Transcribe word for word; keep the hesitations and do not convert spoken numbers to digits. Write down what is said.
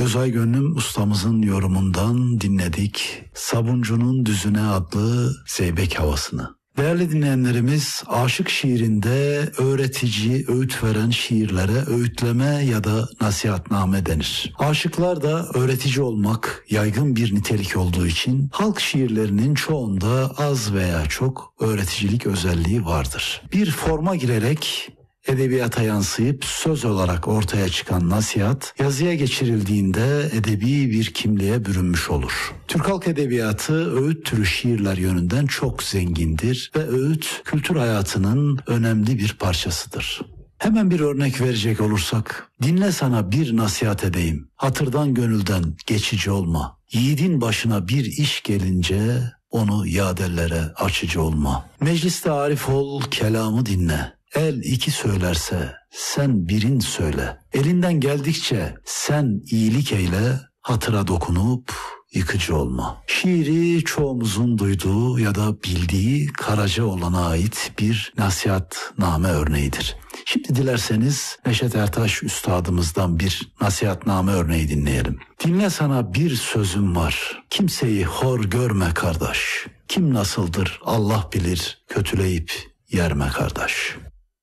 Özay Gönlüm ustamızın yorumundan dinledik Sabuncunun Düzüne adlı Zeybek havasını. Değerli dinleyenlerimiz, aşık şiirinde öğretici, öğüt veren şiirlere öğütleme ya da nasihatname denir. Aşıklar da öğretici olmak yaygın bir nitelik olduğu için halk şiirlerinin çoğunda az veya çok öğreticilik özelliği vardır. Bir forma girerek edebiyata yansıyıp söz olarak ortaya çıkan nasihat yazıya geçirildiğinde edebi bir kimliğe bürünmüş olur. Türk halk edebiyatı öğüt türü şiirler yönünden çok zengindir ve öğüt kültür hayatının önemli bir parçasıdır. Hemen bir örnek verecek olursak, dinle sana bir nasihat edeyim, hatırdan gönülden geçici olma, yiğidin başına bir iş gelince onu yadellere açıcı olma. Mecliste arif ol, kelamı dinle. El iki söylerse sen birin söyle. Elinden geldikçe sen iyilik eyle, hatıra dokunup yıkıcı olma. Şiiri çoğumuzun duyduğu ya da bildiği Karacaoğlan'a ait bir nasihatname örneğidir. Şimdi dilerseniz Neşet Ertaş üstadımızdan bir nasihatname örneği dinleyelim. Dinle sana bir sözüm var. Kimseyi hor görme kardeş. Kim nasıldır Allah bilir, kötüleyip yerme kardeş.